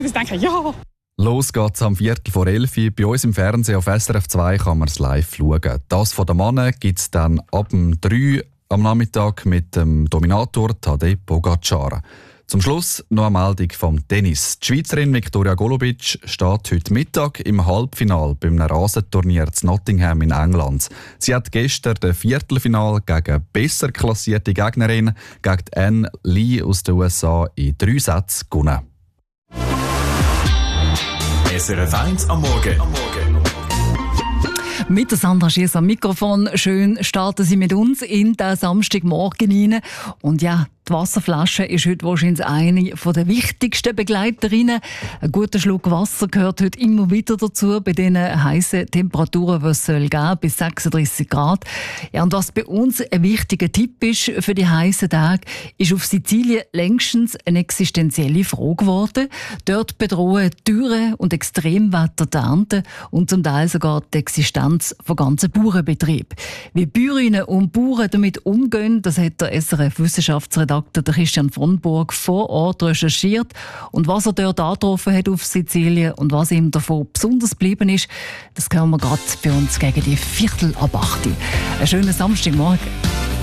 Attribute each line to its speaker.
Speaker 1: Ich denke, ja.
Speaker 2: Los geht's am 11:15. Bei uns im Fernsehen auf SRF 2 kann man es live schauen. Das von den Männern gibt es dann ab dem 3 am Nachmittag mit dem Dominator Tadej Pogacar. Zum Schluss noch eine Meldung vom Tennis. Die Schweizerin Viktoria Golubic steht heute Mittag im Halbfinale beim Rasenturnier in Nottingham in England. Sie hat gestern das Viertelfinal gegen besser klassierte Gegnerin, gegen Anne Lee aus den USA, in 3 Sätzen gewonnen.
Speaker 3: SRF 1 am Morgen.
Speaker 4: Mit der Sandra Schiess am Mikrofon. Schön starten Sie mit uns in den Samstagmorgen rein. Und ja, die Wasserflasche ist heute wahrscheinlich eine der wichtigsten Begleiterinnen. Ein guter Schluck Wasser gehört heute immer wieder dazu, bei diesen heißen Temperaturen, die es geben soll, bis 36 Grad. Ja, und was bei uns ein wichtiger Tipp ist für die heißen Tage, ist auf Sizilien längstens eine existenzielle Frage geworden. Dort bedrohen Dürre und Extremwetter die Ernte und zum Teil sogar die Existenz von ganzen Bauernbetrieben. Wie Bäuerinnen und Bauern damit umgehen, das hat der SRF-Wissenschaftsredakteur Christian von Burg vor Ort recherchiert. Und was er dort angetroffen hat auf Sizilien und was ihm davon besonders geblieben ist, das hören wir gerade bei uns gegen die 7:45. Einen schönen Samstagmorgen.